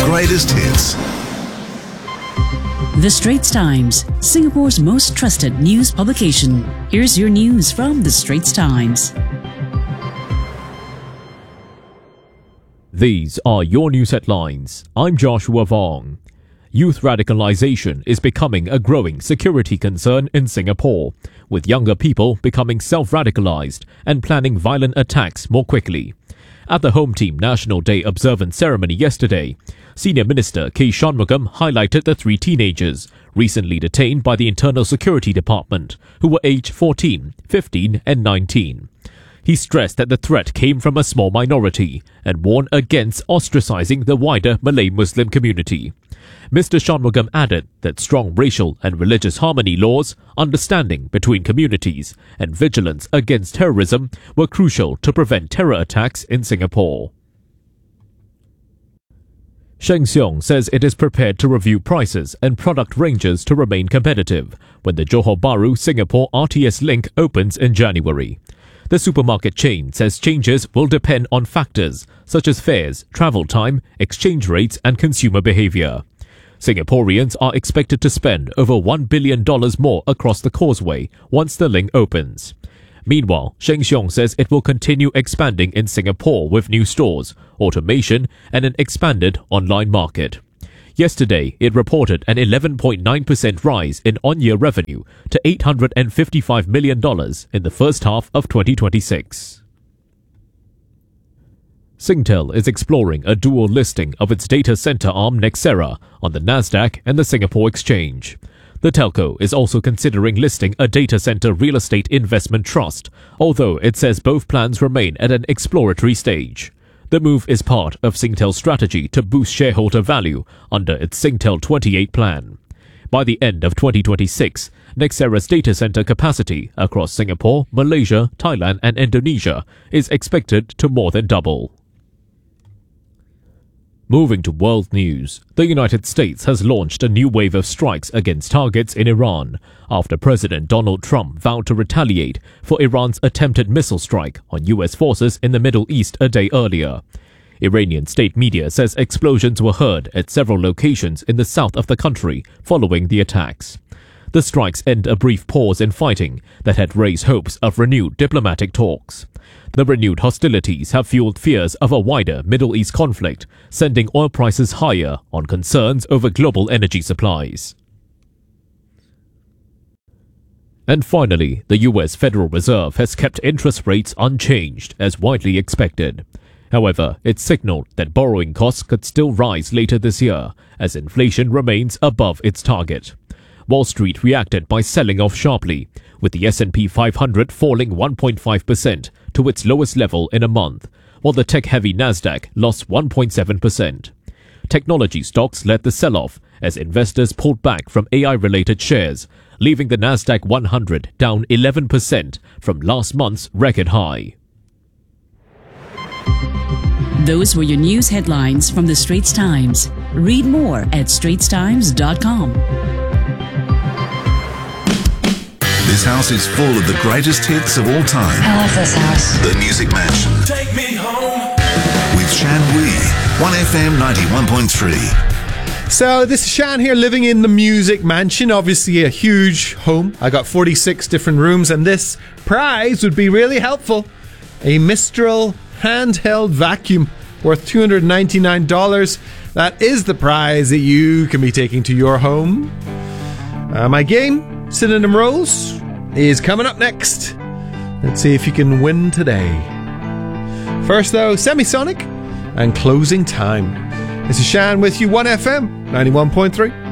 greatest hits. The Straits Times, Singapore's most trusted news publication. Here's your news from The Straits Times. These are your news headlines. I'm Joshua Vong. Youth radicalization is becoming a growing security concern in Singapore, with younger people becoming self-radicalized and planning violent attacks more quickly. At the Home Team National Day observance ceremony yesterday, Senior Minister K. Shanmugam highlighted the 3 teenagers recently detained by the Internal Security Department, who were aged 14, 15 and 19. He stressed that the threat came from a small minority and warned against ostracizing the wider Malay Muslim community. Mr. Shanmugam added that strong racial and religious harmony laws, understanding between communities, and vigilance against terrorism were crucial to prevent terror attacks in Singapore. Sheng Siong says it is prepared to review prices and product ranges to remain competitive when the Johor Bahru Singapore RTS link opens in January. The supermarket chain says changes will depend on factors such as fares, travel time, exchange rates and consumer behavior. Singaporeans are expected to spend over $1 billion more across the causeway once the link opens. Meanwhile, Sheng Siong says it will continue expanding in Singapore with new stores, automation and an expanded online market. Yesterday, it reported an 11.9% rise in on-year revenue to $855 million in the first half of 2026. Singtel is exploring a dual listing of its data center arm Nxera on the Nasdaq and the Singapore Exchange. The telco is also considering listing a data center real estate investment trust, although it says both plans remain at an exploratory stage. The move is part of Singtel's strategy to boost shareholder value under its Singtel 28 plan. By the end of 2026, Nxera's data center capacity across Singapore, Malaysia, Thailand and Indonesia is expected to more than double. Moving to world news, the United States has launched a new wave of strikes against targets in Iran after President Donald Trump vowed to retaliate for Iran's attempted missile strike on U.S. forces in the Middle East a day earlier. Iranian state media says explosions were heard at several locations in the south of the country following the attacks. The strikes end a brief pause in fighting that had raised hopes of renewed diplomatic talks. The renewed hostilities have fueled fears of a wider Middle East conflict, sending oil prices higher on concerns over global energy supplies. And finally, the U.S. Federal Reserve has kept interest rates unchanged as widely expected. However, it signaled that borrowing costs could still rise later this year as inflation remains above its target. Wall Street reacted by selling off sharply, with the S&P 500 falling 1.5% to its lowest level in a month, while the tech-heavy Nasdaq lost 1.7%. Technology stocks led the sell-off as investors pulled back from AI-related shares, leaving the Nasdaq 100 down 11% from last month's record high. Those were your news headlines from The Straits Times. Read more at straitstimes.com. This house is full of the greatest hits of all time. I love this house. The Music Mansion. Take me home. With Shan Wee, 1FM 91.3. So this is Shan here, living in the Music Mansion. Obviously a huge home. I got 46 different rooms, and this prize would be really helpful. A Mistral handheld vacuum worth $299. That is the prize that you can be taking to your home. My game, Synonym Rolls, is coming up next. Let's see if you can win today. First though, Semisonic and Closing Time. This is Shan with you, 1FM 91.3.